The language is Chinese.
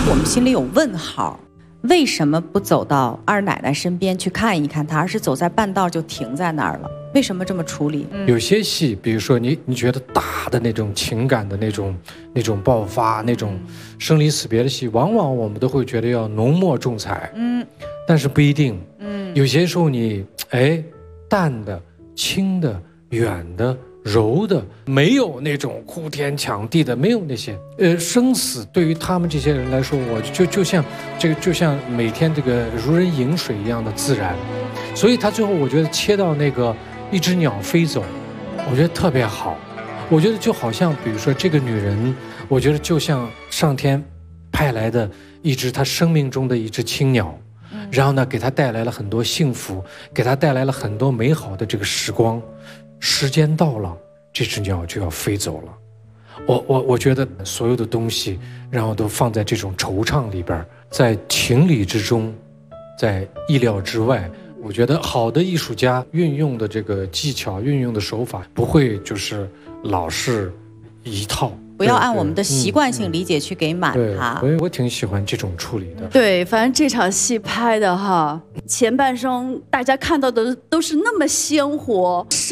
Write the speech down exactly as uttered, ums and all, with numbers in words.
我们心里有问号，为什么不走到二奶奶身边去看一看她，而是走在半道就停在那儿了？为什么这么处理？ 嗯、有些戏，比如说你你觉得大的那种情感的那种那种爆发，那种生离死别的戏，往往我们都会觉得要浓墨重彩，嗯，但是不一定，嗯，有些时候你哎淡的、轻的、远的。柔的，没有那种哭天抢地的，没有那些，呃，生死对于他们这些人来说，我就就像这个，就像每天这个如人饮水一样的自然，所以他最后我觉得切到那个一只鸟飞走，我觉得特别好，我觉得就好像比如说这个女人，我觉得就像上天派来的一只她生命中的一只青鸟，然后呢给她带来了很多幸福，给她带来了很多美好的这个时光。时间到了，这只鸟就要飞走了。我我我觉得所有的东西，然后都放在这种惆怅里边，在情理之中，在意料之外。我觉得好的艺术家运用的这个技巧，运用的手法，不会就是老是一套。 不要按我们的习惯性理解去给满它。 对，我我挺喜欢这种处理的。 对，反正这场戏拍的哈，前半生大家看到的都是那么鲜活。